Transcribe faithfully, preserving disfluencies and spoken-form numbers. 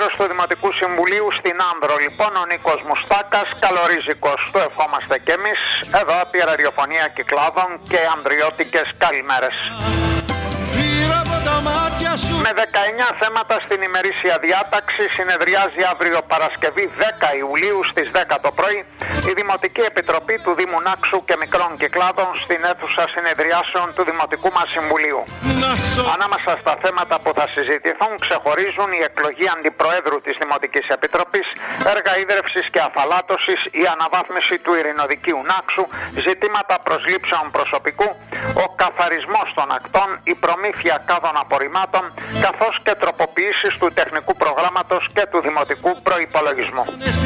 πρόεδρος του Δημοτικού Συμβουλίου στην Άνδρο, λοιπόν, ο Νίκος Μουστάκας, καλορίζικος, το ευχόμαστε κι εμείς, εδώ από η ραδιοφωνία Κυκλάδων και ανδριώτικες καλημέρες. Με δεκαεννιά θέματα στην ημερήσια διάταξη συνεδριάζει αύριο Παρασκευή δέκα Ιουλίου στις δέκα το πρωί η Δημοτική Επιτροπή του Δήμου Νάξου και Μικρών Κυκλάδων στην αίθουσα συνεδριάσεων του Δημοτικού μας Συμβουλίου. Ανάμεσα στα θέματα που θα συζητηθούν ξεχωρίζουν η εκλογή αντιπροέδρου της Δημοτικής Επιτροπής, έργα ίδρευσης και αφαλάτωσης, η αναβάθμιση του ειρηνοδικείου Νάξου, ζητήματα προσλήψεων προσωπικού, ο καθαρισμός των ακτών, η προμήθεια κάδων απορριμμάτων, καθώς και τροποποιήσεις του τεχνικού προγράμματος και του δημοτικού προϋπολογισμού.